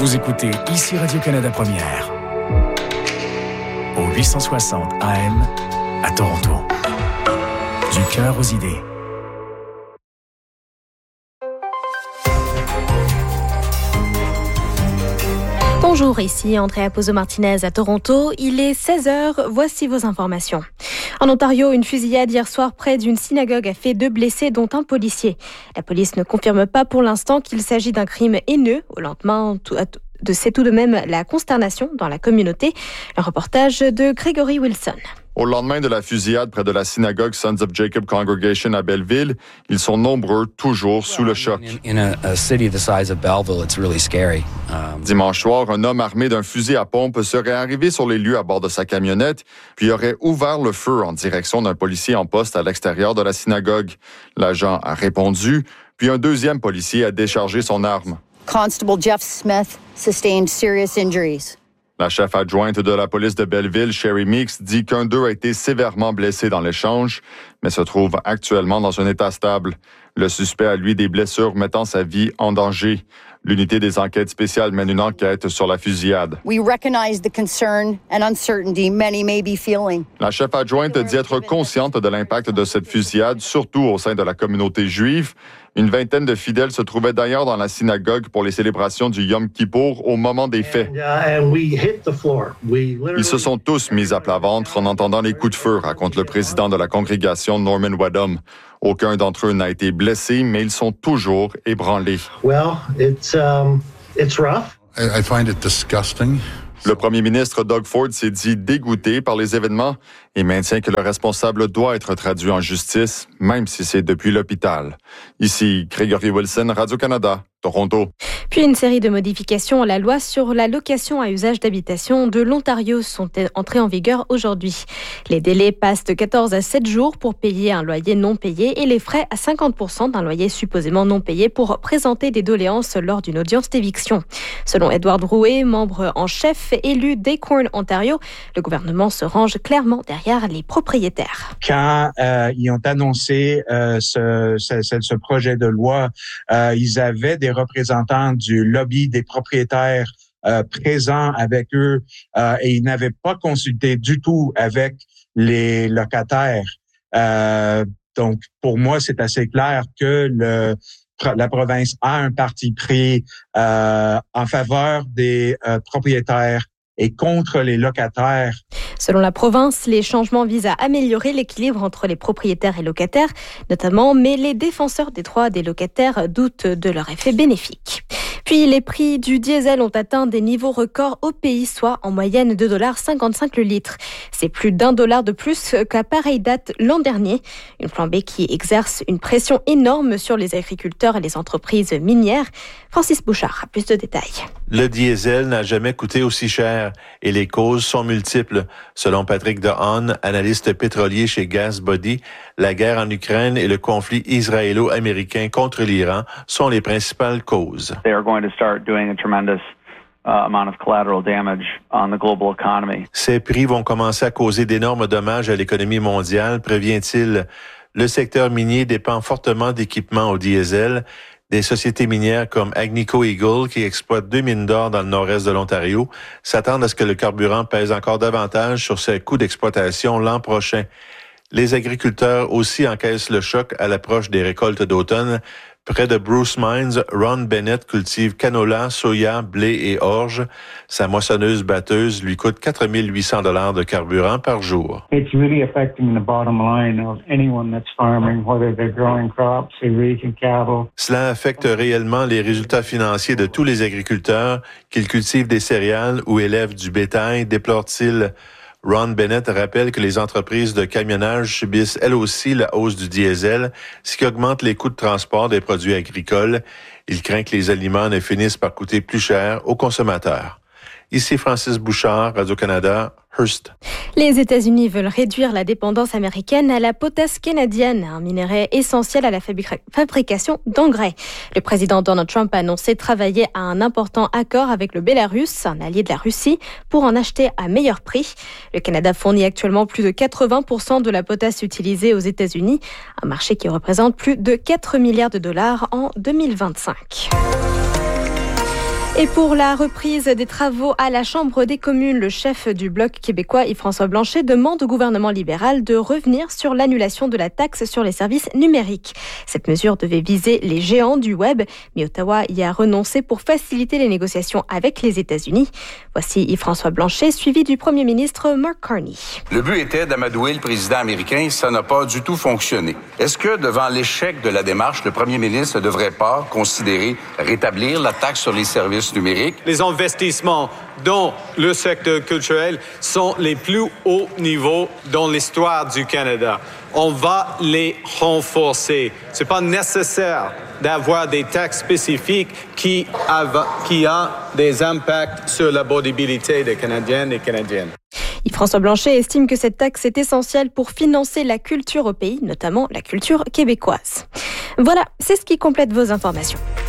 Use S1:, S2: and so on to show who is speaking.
S1: Vous écoutez ici Radio-Canada Première, au 860 AM à Toronto. Du cœur aux idées.
S2: Bonjour, ici Andrea Pozzo-Martinez à Toronto. Il est 16h, voici vos informations. En Ontario, une fusillade hier soir près d'une synagogue a fait 2 blessés, dont un policier. La police ne confirme pas pour l'instant qu'il s'agit d'un crime haineux. Au lendemain, c'est tout de même la consternation dans la communauté. Le reportage de Gregory Wilson.
S3: Au lendemain de la fusillade près de la synagogue Sons of Jacob Congregation à Belleville, ils sont nombreux, toujours sous le choc. Dimanche soir, un homme armé d'un fusil à pompe serait arrivé sur les lieux à bord de sa camionnette, puis aurait ouvert le feu en direction d'un policier en poste à l'extérieur de la synagogue. L'agent a répondu, puis un deuxième policier a déchargé son arme.
S4: Constable Jeff Smith sustained serious injuries.
S3: La chef adjointe de la police de Belleville, Sherry Meeks, dit qu'un d'eux a été sévèrement blessé dans l'échange, mais se trouve actuellement dans un état stable. Le suspect a, lui, des blessures mettant sa vie en danger. L'unité des enquêtes spéciales mène une enquête sur la fusillade.
S4: We recognize the concern and uncertainty many may be feeling.
S3: La chef adjointe dit être consciente de l'impact de cette fusillade, surtout au sein de la communauté juive. Une vingtaine de fidèles se trouvaient d'ailleurs dans la synagogue pour les célébrations du Yom Kippour au moment des faits. Ils se sont tous mis à plat ventre en entendant les coups de feu, raconte le président de la congrégation Norman Wadham. Aucun d'entre eux n'a été blessé, mais ils sont toujours ébranlés.
S5: Well, it's rough.
S6: I find it disgusting.
S3: Le premier ministre Doug Ford s'est dit dégoûté par les événements et maintient que le responsable doit être traduit en justice, même si c'est depuis l'hôpital. Ici, Gregory Wilson, Radio-Canada, Toronto.
S2: Puis une série de modifications à la loi sur la location à usage d'habitation de l'Ontario sont entrées en vigueur aujourd'hui. Les délais passent de 14 à 7 jours pour payer un loyer non payé et les frais à 50% d'un loyer supposément non payé pour présenter des doléances lors d'une audience d'éviction. Selon Edward Rouet, membre en chef élu d'Acorn, Ontario, le gouvernement se range clairement derrière les propriétaires.
S7: Quand ils ont annoncé ce projet de loi, ils avaient des représentants du lobby des propriétaires présents avec eux et ils n'avaient pas consulté du tout avec les locataires. Donc, pour moi, c'est assez clair que la province a un parti pris en faveur des propriétaires et contre les locataires.
S2: Selon la province, les changements visent à améliorer l'équilibre entre les propriétaires et locataires, notamment, mais les défenseurs des droits des locataires doutent de leur effet bénéfique. Puis les prix du diesel ont atteint des niveaux records au pays, soit en moyenne $2,55 le litre. C'est plus $1 de plus qu'à pareille date l'an dernier. Une flambée qui exerce une pression énorme sur les agriculteurs et les entreprises minières. Francis Bouchard a plus de détails.
S8: Le diesel n'a jamais coûté aussi cher et les causes sont multiples. Selon Patrick DeHaan, analyste pétrolier chez GasBody, la guerre en Ukraine et le conflit israélo-américain contre l'Iran sont les principales causes. Ces prix vont commencer à causer d'énormes dommages à l'économie mondiale, prévient-il. Le secteur minier dépend fortement d'équipements au diesel. Des sociétés minières comme Agnico Eagle, qui exploitent 2 mines d'or dans le nord-est de l'Ontario, s'attendent à ce que le carburant pèse encore davantage sur ses coûts d'exploitation l'an prochain. Les agriculteurs aussi encaissent le choc à l'approche des récoltes d'automne. Près de Bruce Mines, Ron Bennett cultive canola, soya, blé et orge. Sa moissonneuse-batteuse lui coûte $4,800 de carburant par jour.
S9: It's really affecting the bottom line of anyone that's farming, whether they're growing crops, they're raising cattle.
S8: Cela affecte réellement les résultats financiers de tous les agriculteurs, qu'ils cultivent des céréales ou élèvent du bétail, déplore-t-il. Ron Bennett rappelle que les entreprises de camionnage subissent elles aussi la hausse du diesel, ce qui augmente les coûts de transport des produits agricoles. Il craint que les aliments ne finissent par coûter plus cher aux consommateurs. Ici Francis Bouchard, Radio-Canada, Hearst.
S2: Les États-Unis veulent réduire la dépendance américaine à la potasse canadienne, un minerai essentiel à la fabrication d'engrais. Le président Donald Trump a annoncé travailler à un important accord avec le Bélarus, un allié de la Russie, pour en acheter à meilleur prix. Le Canada fournit actuellement plus de 80% de la potasse utilisée aux États-Unis, un marché qui représente plus de $4 milliards en 2025. Et pour la reprise des travaux à la Chambre des communes, le chef du Bloc québécois, Yves-François Blanchet, demande au gouvernement libéral de revenir sur l'annulation de la taxe sur les services numériques. Cette mesure devait viser les géants du web, mais Ottawa y a renoncé pour faciliter les négociations avec les États-Unis. Voici Yves-François Blanchet, suivi du Premier ministre Mark Carney.
S10: Le but était d'amadouer le président américain, ça n'a pas du tout fonctionné. Est-ce que devant l'échec de la démarche, le Premier ministre ne devrait pas considérer rétablir la taxe sur les services numériques?
S11: Les investissements dans le secteur culturel sont les plus hauts niveaux dans l'histoire du Canada. On va les renforcer. C'est pas nécessaire d'avoir des taxes spécifiques qui ont des impacts sur l'abordabilité des Canadiennes et Canadiennes.
S2: Yves-François Blanchet estime que cette taxe est essentielle pour financer la culture au pays, notamment la culture québécoise. Voilà, c'est ce qui complète vos informations.